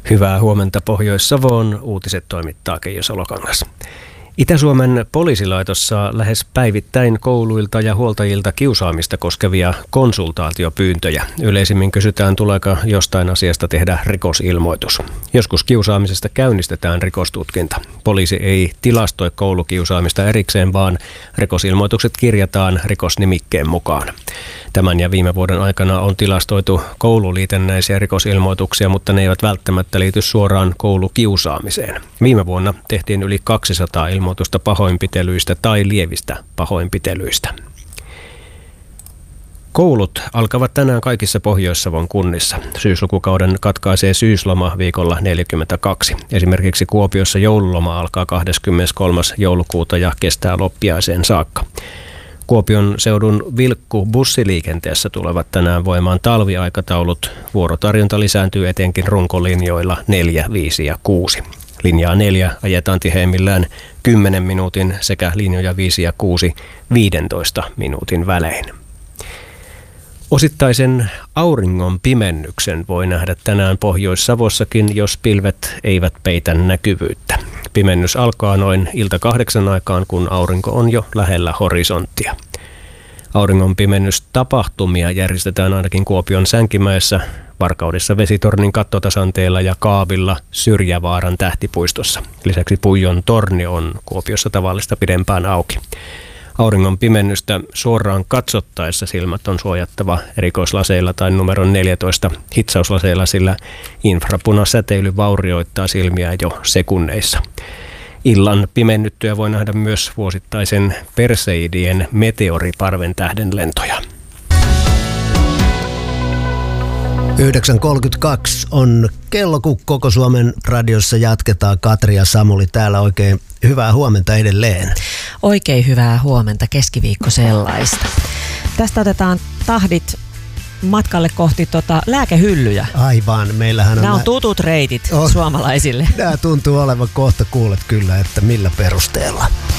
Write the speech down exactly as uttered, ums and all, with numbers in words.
Hyvää huomenta Pohjois-Savoon. Uutiset toimittaa Keijo Salokangas. Itä-Suomen poliisilaitos saa lähes päivittäin kouluilta ja huoltajilta kiusaamista koskevia konsultaatiopyyntöjä. Yleisimmin kysytään, tuleeko jostain asiasta tehdä rikosilmoitus. Joskus kiusaamisesta käynnistetään rikostutkinta. Poliisi ei tilastoi koulukiusaamista erikseen, vaan rikosilmoitukset kirjataan rikosnimikkeen mukaan. Tämän ja viime vuoden aikana on tilastoitu koululiitännäisiä rikosilmoituksia, mutta ne eivät välttämättä liity suoraan koulukiusaamiseen. Viime vuonna tehtiin yli kaksisataa ilmoitusta pahoinpitelyistä tai lievistä pahoinpitelyistä. Koulut alkavat tänään kaikissa Pohjois-Savon kunnissa. Syyslukukauden katkaisee syysloma viikolla neljäkymmentäkaksi. Esimerkiksi Kuopiossa joululoma alkaa kahdeskymmeneskolmas joulukuuta ja kestää loppiaiseen saakka. Kuopion seudun vilkku bussiliikenteessä tulevat tänään voimaan talviaikataulut. Vuorotarjonta lisääntyy etenkin runkolinjoilla neljä, viisi ja kuusi. Linjaa neljä ajetaan tiheimmillään kymmenen minuutin sekä linjoja viisi ja kuusi viidentoista minuutin välein. Osittaisen auringon pimennyksen voi nähdä tänään Pohjois-Savossakin, jos pilvet eivät peitä näkyvyyttä. Pimennys alkaa noin ilta kahdeksan aikaan, kun aurinko on jo lähellä horisonttia. Auringon pimennystapahtumia järjestetään ainakin Kuopion Sänkimäessä, Varkaudessa Vesitornin kattotasanteella ja Kaavilla Syrjävaaran tähtipuistossa. Lisäksi Puijon torni on Kuopiossa tavallista pidempään auki. Auringon pimennystä suoraan katsottaessa silmät on suojattava erikoislaseilla tai numeron neljätoista hitsauslaseilla, sillä infrapunasäteily vaurioittaa silmiä jo sekunneissa. Illan pimennyttyä voi nähdä myös vuosittaisen Perseidien meteoriparven tähdenlentoja. yhdeksän kolmekymmentäkaksi on kello, kun Koko Suomen radiossa jatketaan. Katri ja Samuli täällä, oikein hyvää huomenta edelleen. Oikein hyvää huomenta, keskiviikko sellaista. Tästä otetaan tahdit matkalle kohti tota lääkehyllyjä. Aivan, meillähän on... Nämä on tutut reitit oh, suomalaisille. Nämä tuntuu olevan kohta, kuulet kyllä, että millä perusteella.